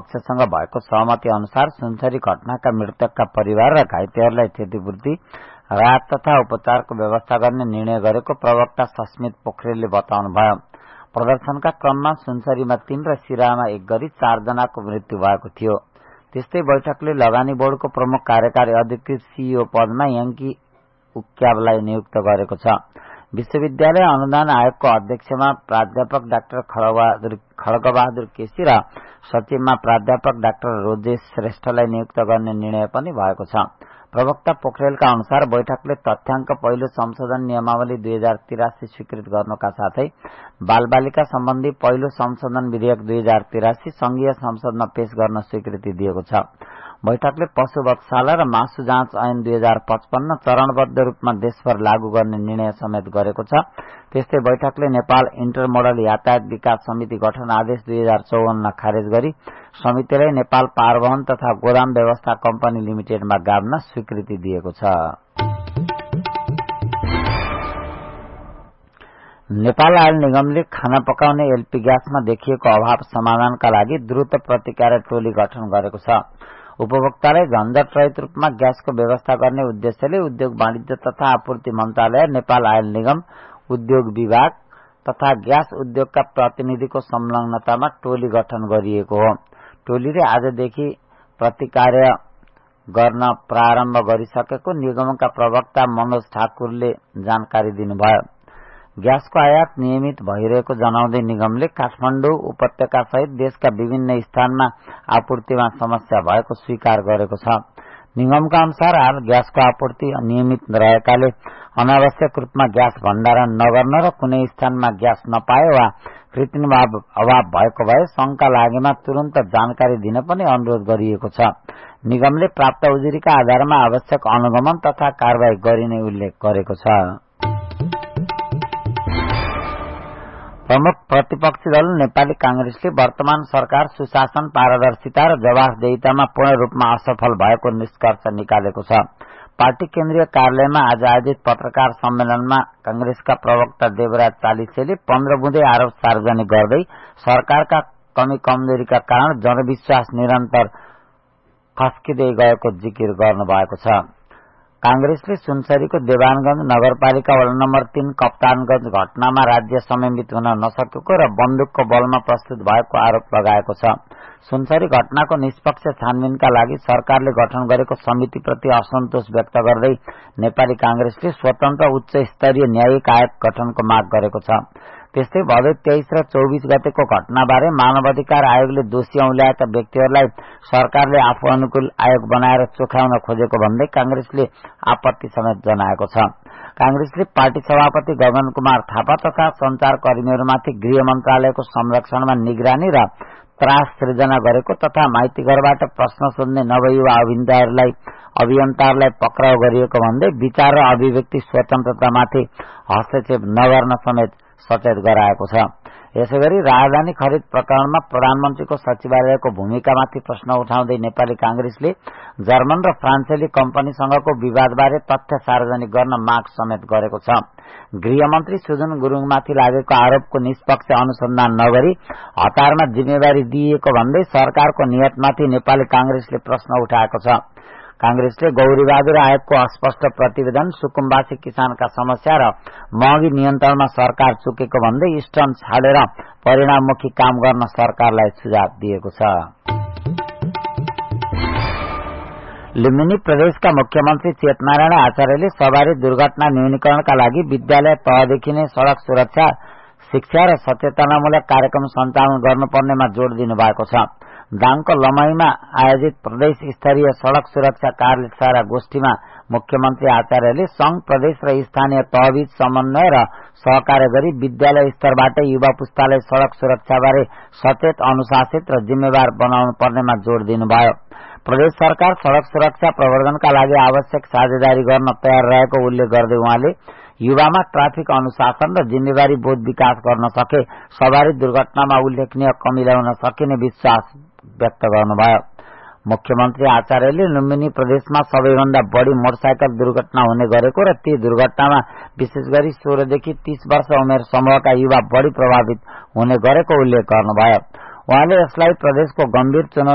पक्षसँग भएको सहमति अनुसार सुनसरी घटनाका मृतकका परिवार र घाइतेहरूलाई क्षतिपूर्ति, राहत तथा उपचारको व्यवस्था गर्ने निर्णय गरेको प्रवक्ता सस्मित पोखरेलले बताउनुभयो। प्रदर्शनका क्रममा सुनसरीमा 3 र सिराहामा 1 गरी 4 जनाको मृत्यु भएको थियो। त्यस्तै बैठकले लगानी बोर्डको प्रमुख कार्यकारी अधिकृत सीईओ पदमा याङ्की उक्याबलाई नियुक्त गरेको छ। विश्वविद्यालय अनुदान आयोगको अध्यक्षमा प्राध्यापक डाक्टर खड्गबहादुर केसी र सचिवमा प्राध्यापक डाक्टर रोजेश श्रेष्ठलाई नियुक्त गर्ने निर्णय पनि भएको छ। प्रवक्ता पोखरेलका अनुसार बैठकले तथ्याङ्क पहिलो संशोधन नियमावली 2083 स्वीकृत गर्नुका साथै बालबालिका सम्बन्धी पहिलो संशोधन विधेयक 2083 संघीय संसदमा पेश गर्न स्वीकृति दिएको छ। बैठकले पशुवधशाला र मासु जाँच ऐन 2055 चरणबद्ध रूपमा देशभर लागू गर्ने निर्णय समेत गरेको छ। त्यस्तै बैठकले नेपाल इन्टरमोडल यातायात विकास समिति गठन आदेश 2054 खारेज गरी समितिलाई नेपाल पारवहन तथा गोदाम व्यवस्था कम्पनी लिमिटेडमा गाभ्न स्वीकृति दिएको छ। नेपाल आयल निगमले खाना पकाउने एलपी ग्यासमा देखिएको अभाव समाधानका लागि द्रुत प्रतिक्रिया टोली गठन गरेको छ। उपभोक्तालाई झन्झटरहित रूपमा ग्यासको व्यवस्था गर्ने उद्देश्यले उद्योग वाणिज्य तथा आपूर्ति मन्त्रालय, नेपाल आयल निगम, उद्योग विभाग तथा ग्यास उद्योगका प्रतिनिधिको संलग्नतामा टोली गठन गरिएको हो। टोलीले आजदेखि प्रतिक्रिया गर्न प्रारम्भ गरिसकेको निगमका प्रवक्ता मनोज ठाकुरले जानकारी दिनुभयो। ग्यासको आयात नियमित भइरहेको जनाउँदै निगमले काठमाडौँ उपत्यका सहित देशका विभिन्न स्थानमा आपूर्तिमा समस्या भएको स्वीकार गरेको छ। निगमका अनुसार हाल ग्यासको आपूर्ति अनियमित रहेकाले अनावश्यक रूपमा ग्यास भण्डारण नगर्न र कुनै स्थानमा ग्यास नपाए वा कृत्रिम अभाव भएको भए शंका लागेमा तुरन्त जानकारी दिन पनि अनुरोध गरिएको छ। निगमले प्राप्त उजुरीका आधारमा आवश्यक अनुगमन तथा कारबाही गरिने उल्लेख गरेको छ। प्रमुख प्रतिपक्षी दल नेपाली कांग्रेसले वर्तमान सरकार सुशासन, पारदर्शिता र जवाफदेहितामा पूर्ण रूपमा असफल भएको निष्कर्ष निकालेको छ। पार्टी केन्द्रीय कार्यालयमा आज आयोजित पत्रकार सम्मेलनमा कांग्रेसका प्रवक्ता देवराज चालिसेले 15 बुँदे आरोप सार्वजनिक गर्दै सरकारका कमी कमजोरीका कारण जनविश्वास निरन्तर खस्किँदै गएको जिकिर गर्नुभएको छ। कांग्रेसले सुनसरीको देवानगंज नगरपालिका वडा नम्बर 3 कप्तानगंज घटनामा राज्य संयमित हुन नसकेको र बन्दुकको बलमा प्रस्तुत भएको आरोप लगाएको छ। सुनसरी घटनाको निष्पक्ष छानबिनका लागि सरकारले गठन गरेको समितिप्रति असन्तोष व्यक्त गर्दै नेपाली कांग्रेसले स्वतन्त्र उच्च स्तरीय न्यायिक आयोग गठनको माग गरेको छ। त्यस्तै भदौ 23 र 24 गतेको घटनाबारे मानवाधिकार आयोगले दोषी औल्याएका व्यक्तिहरूलाई सरकारले आफू अनुकूल आयोग बनाएर चोख्याउन खोजेको भन्दै कांग्रेसले आपत्ति समेत जनाएको छ। कांग्रेसले पार्टी सभापति गगन कुमार थापा तथा संचारकर्मीहरूमाथि गृह मन्त्रालयको संरक्षणमा निगरानी र त्रास सृजना गरेको तथा माइतीघरबाट प्रश्न सोध्ने नवयुवा अभियन्ताहरूलाई पक्राउ गरिएको भन्दै विचार र अभिव्यक्ति स्वतन्त्रतामाथि हस्तक्षेप नगर्न समेत सचेत गराएको छ। यसैगरी राजधानी खरिद प्रकरणमा प्रधानमन्त्रीको सचिवालयको भूमिकामाथि प्रश्न उठाउँदै नेपाली कांग्रेसले जर्मन र फ्रान्सेली कम्पनीसँगको विवादबारे तथ्य सार्वजनिक गर्न माग समेत गरेको छ। गृहमन्त्री सुजन गुरुङमाथि लागेको आरोपको निष्पक्ष अनुसन्धान नगरी हतारमा जिम्मेवारी दिइएको भन्दै सरकारको नियतमाथि नेपाली कांग्रेसले प्रश्न उठाएको छ। कांग्रेसले गौरीबहादुर आयोगको अस्पष्ट प्रतिवेदन, सुकुम्बासी किसानका समस्या र महँगी नियन्त्रणमा सरकार चुकेको भन्दै स्टन छाडेर परिणाममुखी काम गर्न सरकारलाई सुझाव दिएको छ। लुम्बिनी प्रदेशका मुख्यमन्त्री चेतनारायण आचार्यले सवारी दुर्घटना न्यूनीकरणका लागि विद्यालय तहदेखि नै सड़क सुरक्षा, शिक्षा र सचेतनामूलक कार्यक्रम सञ्चालन गर्नुपर्नेमा जोड़ दिनुभएको छ। दाङको लमईमा आयोजित प्रदेश स्तरीय सड़क सुरक्षा कार्यशाला गोष्ठीमा मुख्यमन्त्री आचार्यले संघ, प्रदेश र स्थानीय तहबीच समन्वय र सहकार्य गरी विद्यालय स्तरबाटै युवा पुस्तालाई सड़क सुरक्षाबारे सचेत, अनुशासित र जिम्मेवार बनाउनु पर्नेमा जोड़ दिनुभयो। प्रदेश सरकार सड़क सुरक्षा प्रवर्धनका लागि आवश्यक साझेदारी गर्न तयार रहेको उल्लेख गर्दै उहाँले युवामा ट्राफिक अनुशासन र जिम्मेवारी बोध विकास गर्न सके सवारी दुर्घटनामा उल्लेखनीय कमी ल्याउन सकिने विश्वास व्यक्त गर्नुभयो। मुख्यमन्त्री आचार्यले लुम्बिनी प्रदेशमा सबैभन्दा बढ़ी मोटरसाइकल दुर्घटना हुने गरेको र ती दुर्घटनामा विशेष गरी 16 देखि 30 वर्ष उमेर समूहका युवा बढ़ी प्रभावित हुने गरेको उल्लेख गर्नुभयो। उहाँले यसलाई प्रदेशको गम्भीर चुनौती